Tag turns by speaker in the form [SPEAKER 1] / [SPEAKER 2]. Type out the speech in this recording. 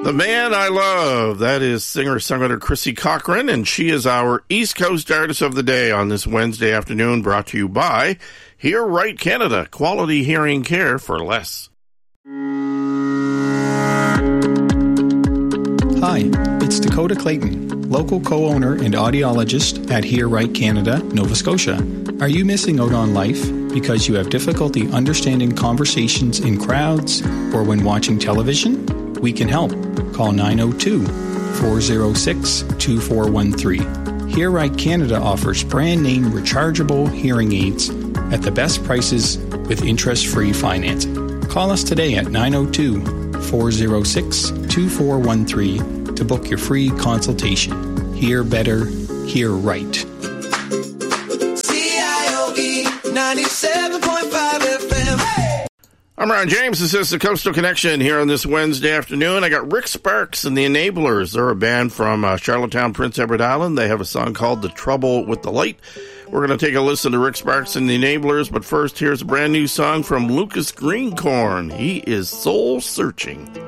[SPEAKER 1] The Man I Love, that is singer-songwriter Chrissy Cochran, and she is our East Coast Artist of the Day on this Wednesday afternoon, brought to you by Hear Right Canada, quality hearing care for less.
[SPEAKER 2] Hi, it's Dakota Clayton, local co-owner and audiologist at Hear Right Canada, Nova Scotia. Are you missing out on life because you have difficulty understanding conversations in crowds or when watching television? We can help. Call 902-406-2413. Hear Right Canada offers brand-name rechargeable hearing aids at the best prices with interest-free financing. Call us today at 902-406-2413 to book your free consultation. Hear better, hear right.
[SPEAKER 3] CIOE 97.5 FM. Hey!
[SPEAKER 1] I'm Ron James. This is the Coastal Connection here on this Wednesday afternoon. I got Rick Sparks and the Enablers. They're a band from Charlottetown, Prince Edward Island. They have a song called The Trouble with the Light. We're going to take a listen to Rick Sparks and the Enablers, but first, here's a brand new song from Lucas Greencorn. He is Soul Searching.